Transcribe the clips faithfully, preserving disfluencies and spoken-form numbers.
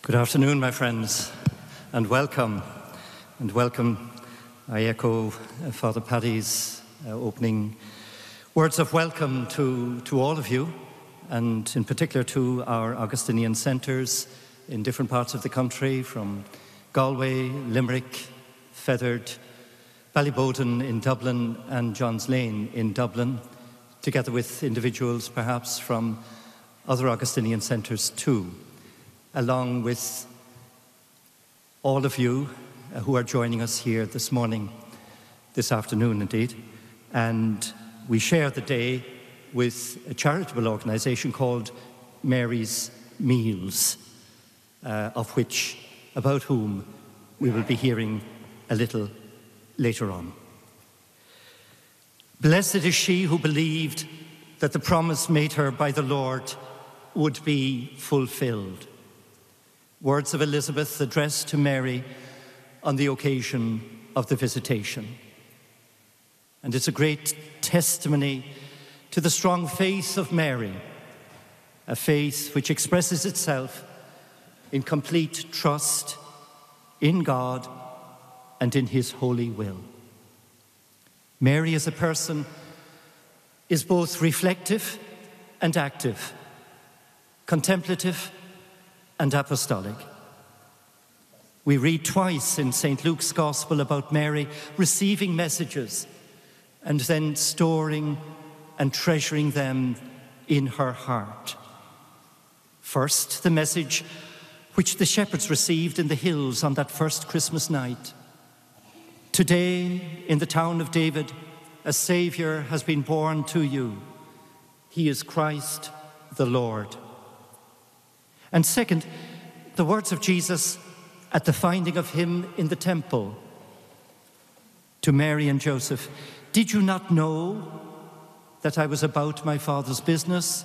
Good afternoon, my friends, and welcome. And welcome. I echo uh, Father Paddy's uh, opening words of welcome to, to all of you, and in particular to our Augustinian centres in different parts of the country, from Galway, Limerick, Feathered, Ballyboden in Dublin, and John's Lane in Dublin, together with individuals perhaps from other Augustinian centres too, along with all of you uh, who are joining us here this morning, this afternoon indeed. And we share the day with a charitable organisation called Mary's Meals, uh, of which, about whom we will be hearing a little later on. Blessed is she who believed that the promise made her by the Lord would be fulfilled. Words of Elizabeth addressed to Mary on the occasion of the visitation. And it's a great testimony to the strong faith of Mary, a faith which expresses itself in complete trust in God and in his holy will. Mary as a person is both reflective and active, contemplative and apostolic. We read twice in Saint Luke's Gospel about Mary receiving messages and then storing and treasuring them in her heart. First, the message which the shepherds received in the hills on that first Christmas night. Today, in the town of David, a Saviour has been born to you. He is Christ the Lord. And second, the words of Jesus at the finding of him in the temple. To Mary and Joseph, did you not know that I was about my Father's business?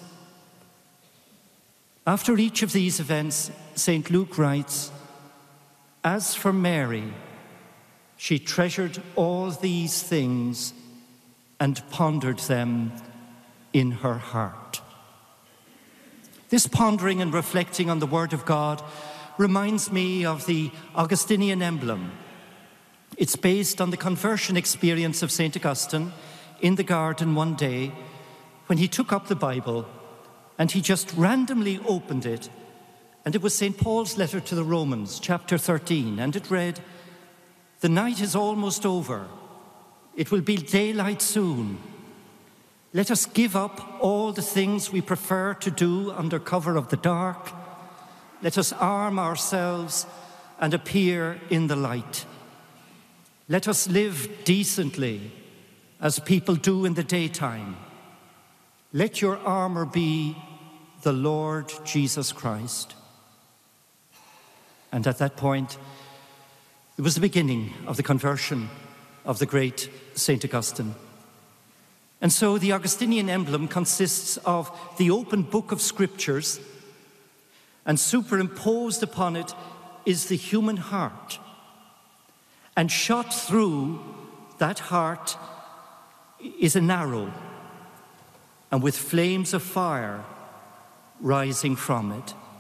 After each of these events, Saint Luke writes, as for Mary, she treasured all these things and pondered them in her heart. This pondering and reflecting on the Word of God reminds me of the Augustinian emblem. It's based on the conversion experience of Saint Augustine in the garden one day when he took up the Bible and he just randomly opened it, and it was Saint Paul's letter to the Romans, chapter thirteen, and it read, "The night is almost over. It will be daylight soon. Let us give up all the things we prefer to do under cover of the dark. Let us arm ourselves and appear in the light. Let us live decently as people do in the daytime. Let your armor be the Lord Jesus Christ." And at that point, it was the beginning of the conversion of the great Saint Augustine. And so the Augustinian emblem consists of the open book of scriptures, and superimposed upon it is the human heart. And shot through that heart is an arrow, and with flames of fire rising from it.